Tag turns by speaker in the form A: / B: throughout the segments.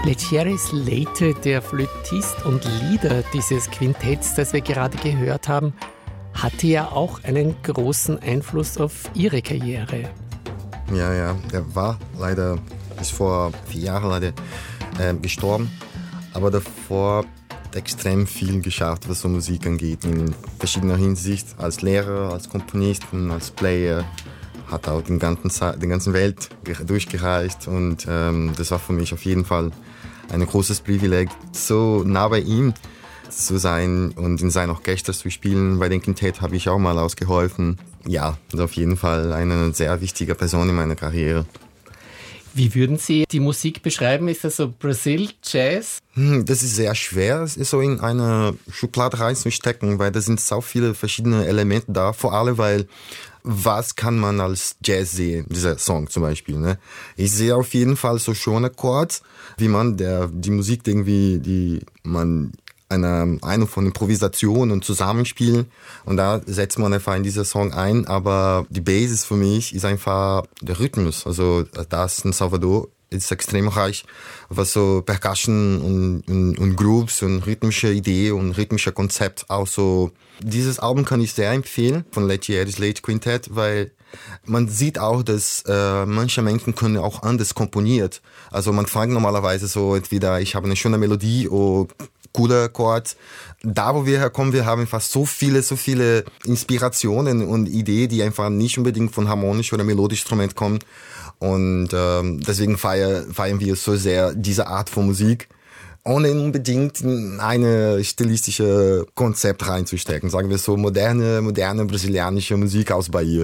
A: Leggeri Slate, der Flötist und Leader dieses Quintetts, das wir gerade gehört haben, hatte ja auch einen großen Einfluss auf Ihre Karriere.
B: Ja, er war leider bis vor 4 Jahren gestorben, aber davor extrem viel geschafft, was so Musik angeht, in verschiedener Hinsicht, als Lehrer, als Komponist und als Player. Hat auch die ganze Welt durchgereist und das war für mich auf jeden Fall ein großes Privileg, so nah bei ihm zu sein und in sein Orchester zu spielen. Bei dem Quintett habe ich auch mal ausgeholfen. Ja, das ist auf jeden Fall eine sehr wichtige Person in meiner Karriere.
A: Wie würden Sie die Musik beschreiben? Ist das so Brasil, Jazz?
B: Das ist sehr schwer, es ist so in eine Schublade reinzustecken, weil da sind so viele verschiedene Elemente da. Vor allem, weil was kann man als Jazz sehen, dieser Song zum Beispiel, ne? Ich sehe auf jeden Fall so schöne Chords, wie man die Musik irgendwie, die man eine von Improvisation und Zusammenspielen und da setzt man einfach in dieser Song ein, aber die Basis für mich ist einfach der Rhythmus, also das in Salvador ist extrem reich, was so Percussion und Grooves und rhythmische Idee und rhythmischer Konzept auch so. Dieses Album kann ich sehr empfehlen von Leggeri Slate Quintett, weil man sieht auch, dass manche Menschen können auch anders komponiert. Also man fängt normalerweise so entweder ich habe eine schöne Melodie oder coole Chords. Da, wo wir herkommen, wir haben fast so viele Inspirationen und Ideen, die einfach nicht unbedingt von harmonisch oder melodisch Instrument kommen. Und deswegen feiern wir so sehr diese Art von Musik, ohne unbedingt in eine stilistische Konzept reinzustecken. Sagen wir so moderne brasilianische Musik aus Bahia.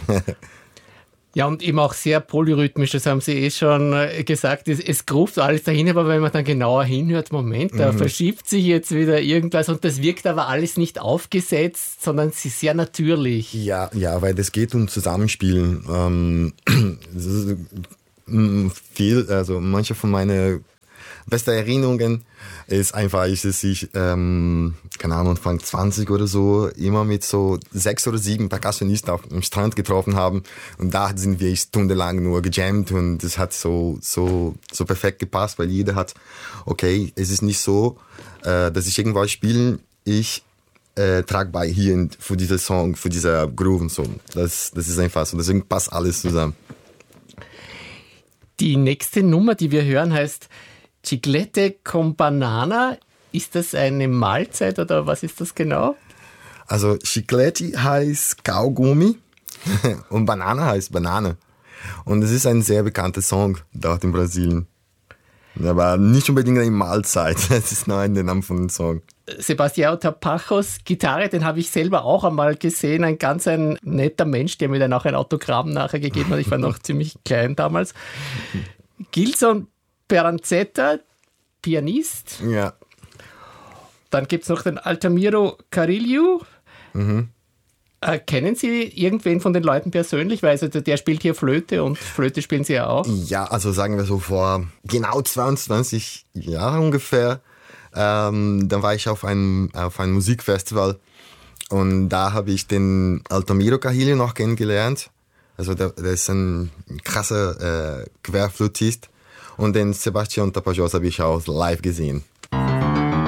A: Ja, und eben auch sehr polyrhythmisch, das haben Sie schon gesagt. Es gruft alles dahin, aber wenn man dann genauer hinhört, Moment, da verschiebt sich jetzt wieder irgendwas und das wirkt aber alles nicht aufgesetzt, sondern es ist sehr natürlich.
B: Ja, weil das geht um Zusammenspielen. Also manche von meinen besten Erinnerungen ist einfach, dass ich, keine Ahnung, Anfang 20 oder so, immer mit so 6 oder 7 Percussionisten auf dem Strand getroffen haben. Und da sind wir stundenlang nur gejammt und das hat so perfekt gepasst, weil jeder hat, okay, es ist nicht so, dass ich irgendwas spiele, ich trage bei hier für diesen Song, für dieser Groove und so. Das ist einfach so, deswegen passt alles zusammen.
A: Die nächste Nummer, die wir hören, heißt Chiclete con Banana. Ist das eine Mahlzeit oder was ist das genau?
B: Also Chiclete heißt Kaugummi und Banana heißt Banane. Und es ist ein sehr bekannter Song dort in Brasilien. Aber nicht unbedingt eine Mahlzeit, es ist nur der Name von dem Song.
A: Sebastião Tapajos Gitarre, den habe ich selber auch einmal gesehen. Ein netter Mensch, der mir dann auch ein Autogramm nachher gegeben hat. Ich war noch ziemlich klein damals. Gilson Peranzetta, Pianist.
B: Ja.
A: Dann gibt es noch den Altamiro Carrillo. Kennen Sie irgendwen von den Leuten persönlich? Weil also der spielt hier Flöte und Flöte spielen Sie ja auch.
B: Ja, also sagen wir so vor genau 22 Jahren ungefähr. Dann war ich auf einem Musikfestival und da habe ich den Altamiro Carrillo noch kennengelernt. Also der ist ein krasser Querflötist. Und den Sebastião Tapajos habe ich auch live gesehen.